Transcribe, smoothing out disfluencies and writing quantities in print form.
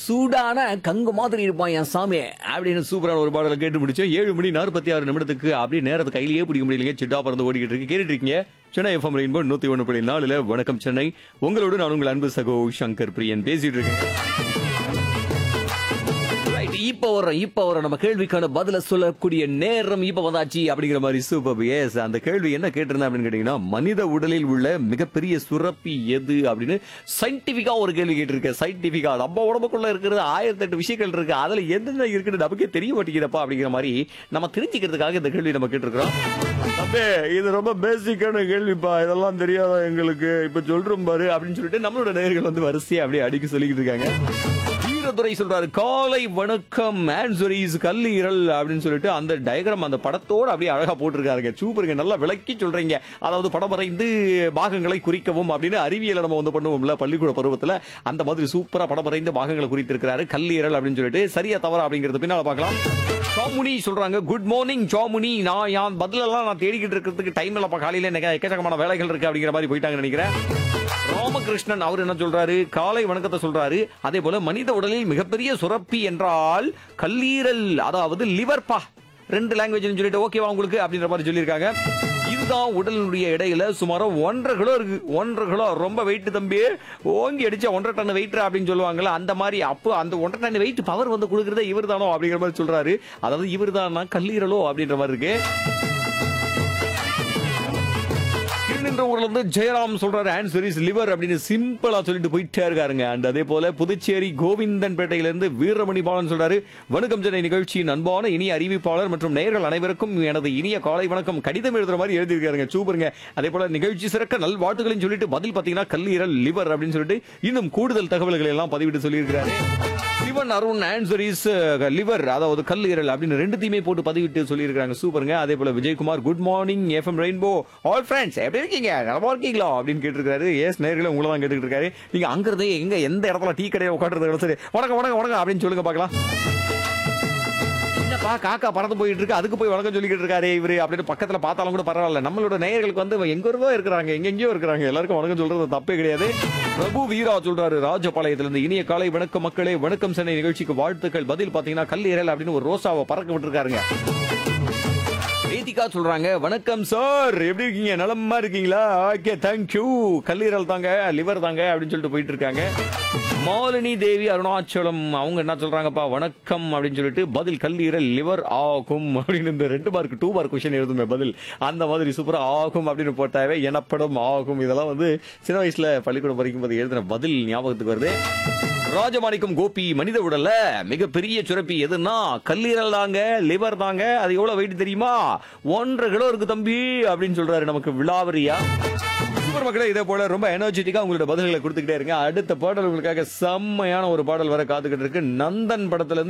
சூடான கங்கு மாதிரி இருப்பான் என் சாமி அப்படின்னு சூப்பரான ஒரு பாடலை கேட்டு முடிச்சோம். 7:46 அப்படியே நேரத்தை கையிலேயே பிடிக்க முடியலைங்க. சிட்டா பறந்து ஓடிக்கிட்டு இருக்கு. கேட்டுட்டு இருக்கீங்க சென்னை எஃப்எம் ரெயின்போ 101.4 வணக்கம் சென்னை. உங்களோடு நான் உங்கள் அன்பு சகோ சங்கர் பிரியன் பேசிட்டு இருக்கேன். இப்ப வர நம்ம கேள்விக்கான பதில சொல்லக்கூடிய நேரம் இப்ப வந்தாச்சு அப்படிங்கிற மாதிரி சூப்பர். எஸ், அந்த கேள்வி என்ன கேட்டிருந்தேன் அப்படின்னு கேட்டீங்கன்னா, மனித உடலில் உள்ள மிகப்பெரிய சுரப்பி எது அப்படின்னு சயின்டிபிக்கா ஒரு கேள்வி கேட்டிருக்கேன். சயின்டிபிக்கா நம்ம உடம்புக்குள்ள இருக்கிறது 1008 விஷயங்கள் இருக்கு, அதுல எந்தெந்த இருக்குன்னு நமக்கே தெரிய மாட்டேங்கிறப்பா அப்படிங்கிற மாதிரி நம்ம தெரிஞ்சுக்கிறதுக்காக இந்த கேள்வி நம்ம கேட்டிருக்கிறோம். இது ரொம்ப பேசிக்கான கேள்விப்பா, இதெல்லாம் தெரியாதா எங்களுக்கு, இப்ப சொல்றோம் பாரு அப்படின்னு சொல்லிட்டு நம்மளோட நேயர்கள் வந்து வரிசையா அப்படியே அடிக்க சொல்லிக்கிட்டு இருக்காங்க. வீரதுரை சொல்றாரு காலை வணக்கம், ஆன்சர் இஸ் கல்லீரல் அப்படின்னு சொல்லிட்டு அந்த டயக்ராம் அந்த படத்தோட அப்படியே அழகா போட்டிருக்காருங்க. சூப்பருங்க, நல்லா விளக்கி சொல்றீங்க. அதாவது படம் வரைந்து பாகங்களை குறிக்கவும் அப்படின்னு அறிவியலை நம்ம வந்து பண்ணுவோம்ல பள்ளிக்கூட பருவத்துல, அந்த மாதிரி சூப்பரா படம் வரைந்து பாகங்களை குறித்திருக்கிறாரு கல்லீரல் அப்படின்னு சொல்லிட்டு. சரியா தவறா அப்படிங்கறது பின்னால பார்க்கலாம். ஜாமுனி சொல்றாங்க குட் மார்னிங் ஜாமுனி, நான் பதிலெல்லாம் நான் தேடிக்கிட்டு இருக்கிறதுக்கு டைம் இல்லப்பா, காலையில எக்கச்சக்கமான வேலைகள் இருக்கு அப்படிங்கிற மாதிரி போயிட்டாங்கன்னு நினைக்கிறேன். ராமகிருஷ்ணன் அவர் என்ன சொல்றாரு, காலை வணக்கத்தை சொல்றாரு. அதே போல மனித உடலில் மிகப்பெரிய சுரப்பி என்றால் கல்லீரல், அதாவது லிவர்பா. 2 லாங்குவேஜ் சொல்லிட்டு ஓகேவா உங்களுக்கு அப்படின்ற மாதிரி சொல்லியிருக்காங்க. இதுதான் உடலினுடைய இடையில சுமார் 1.5 கிலோ இருக்கு. 1.5 கிலோ ரொம்ப வெயிட் தம்பி, ஓங்கி அடிச்சா 1.5 டன் வெயிட் அப்படின்னு சொல்லுவாங்கல்ல, அந்த மாதிரி. அப்போ அந்த 1.5 டன் வெயிட் பவர் வந்து கொடுக்கறதே இவர் தானோ அப்படிங்கிற மாதிரி சொல்றாரு. அதாவது இவர் தானா கல்லீரலோ அப்படின்ற மாதிரி இருக்கு. ஜெயராம் சொல்றாரு ஆன்சர் இஸ் லிவர் அப்படின்னு சிம்பிளா சொல்லிட்டு போயிட்டே இருக்காருங்க. அண்ட் அதே போல புதுச்சேரி கோவிந்தன் பேட்டையிலிருந்து வீரமணி பாலன் சொல்றாரு வணக்கம் சென்னை நிகழ்ச்சியின் அன்பான இனிய அறிவிப்பாளர் மற்றும் நேயர்கள் அனைவருக்கும் எனது இனிய காலை வணக்கம். கடிதம் எழுதுற மாதிரி எழுதியிருக்காருங்க. சூப்பருங்க. அதே போல நிகழ்ச்சி சிறக்க நல்வாழ்த்துக்களையும் சொல்லிட்டு பதில் பாத்தீங்கன்னா கல்லீரல் லிவர் அப்படின்னு சொல்லிட்டு இன்னும் கூடுதல் தகவல்களை எல்லாம் பதிவிட்டு சொல்லியிருக்கிறாரு. Sivan Arun answer is liver, அதாவது கல்லீரல் அப்படின்னு ரெண்டுத்தையுமே போட்டு பதிவிட்டு சொல்லியிருக்காங்க. சூப்பருங்க. அதே போல Vijayakumar good morning FM rainbow all friends எப்படி இருக்கீங்க, நல்லா இருக்கீங்களா அப்படின்னு கேட்டிருக்காரு. எஸ், நேயர்களே உங்களை தான் கேட்டுக்கிட்டு இருக்காரு. நீங்க அங்கிருந்தே எங்க எந்த இடத்துல டீ கடையை உட்காந்துறது சரி வணக்கம் வணக்கம் வணக்கம் அப்படின்னு சொல்லுங்க பார்க்கலாம். காக்கா பறந்து போயிட்டு இருக்கு, அதுக்கு போய் வணக்கம் சொல்லிக்கிட்டு இருக்காரு இவரு அப்படின்னு பக்கத்துல பார்த்தாலும் கூட பரவாயில்ல. நம்மளோட நேயர்களுக்கு வந்து எங்கோ இருக்கிறாங்க, எங்கெங்கயோ இருக்கிறாங்க, எல்லாருக்கும் வணக்கம் சொல்றது தப்பே கிடையாது. பிரபு வீரா சொல்றாரு ராஜபாளையத்துல இருந்து இனிய காலை வணக்கம் மக்களே, வணக்கம் சென்னை நிகழ்ச்சிக்கு வாழ்த்துக்கள். பதில் பாத்தீங்கன்னா கல்லீரல் அப்படின்னு ஒரு ரோசாவை பறக்க விட்டுருக்காருங்க. ஏதிகா சொல்றாங்க வணக்கம் சார், எப்படி இருக்கீங்க, நலமா இருக்கீங்களா, ஓகே தேங்க்யூ, கல்லீரல் தாங்க லிவர் தாங்க அப்படின்னு சொல்லிட்டு போயிட்டு இருக்காங்க. மாலினி தேவி அருணாச்சலம் அவங்க என்ன சொல்றாங்கப்பா வணக்கம் அப்படின்னு சொல்லிட்டு பதில் கல்லீரல் லிவர் ஆகும் அப்படின்னு இந்த 2 மார்க் 2 மார்க் கொஸ்டின் எழுதுமே பதில் அந்த மாதிரி சூப்பரா ஆகும் அப்படின்னு போட்டாவே எனப்படும் ஆகும். இதெல்லாம் வந்து சின்ன வயசுல பள்ளிக்கூடம் படிக்கும் போது எழுதின பதில் ஞாபகத்துக்கு வருது. ராஜமாணிக்கம் கோபி மனித உடல்ல மிகப்பெரிய சுரப்பி எதுன்னா கல்லீரல் தாங்க, லிவர் தாங்க. அது எவ்வளவு வெயிட் தெரியுமா, 1.5 கிலோ இருக்கு தம்பி அப்படின்னு சொல்றாரு நமக்கு விலாவரியா. சூப்பர் மக்களே, இதே போல ரொம்ப எனர்ஜெட்டிக்கா உங்களோட பதில்களை கொடுத்துக்கிட்டே இருங்க. அடுத்த பாடல் உங்களுக்காக செம்மையான ஒரு பாடல் வர காத்துக்கிட்டு இருக்கு. நந்தன் படத்துல இருந்து